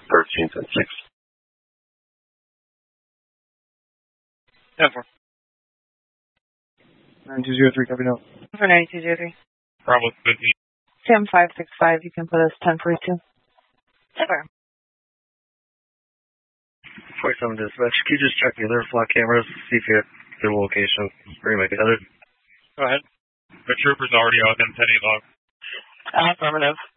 13th and 6th. 10-4. 9203, copy now. For 9203. Bravo 15. Sam 565, you can put us 1042. 10-4. 47 dispatch, can you just check the other flock cameras, see if you have their location, bring them together? Go ahead. The trooper's already on 10-8 log. Affirmative.